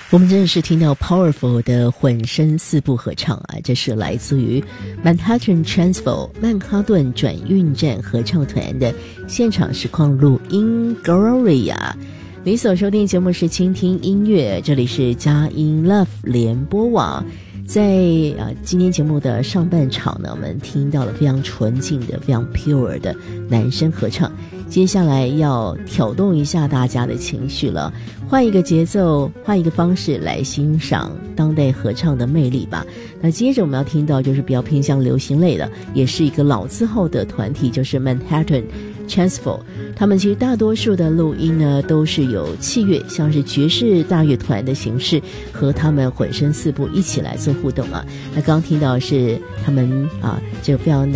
我们真的是听到 powerful 的混声四部合唱啊，这是来自于 Manhattan Transfer 曼哈顿转运站合唱团的现场实况录音 Gloria。 你所收听节目是倾听音乐，这里是佳音 Love 联播网。在今天节目的上半场呢，我们听到了非常纯净的非常 pure 的男声合唱，接下来要挑动一下大家的情绪了，换一个节奏，换一个方式来欣赏当代合唱的魅力吧。那接着我们要听到就是比较偏向流行类的，也是一个老字号的团体，就是 Manhattan Transfer。 他们其实大多数的录音呢都是有器乐，像是爵士大乐团的形式，和他们混声四部一起来做互动啊。那刚刚听到是他们这个非常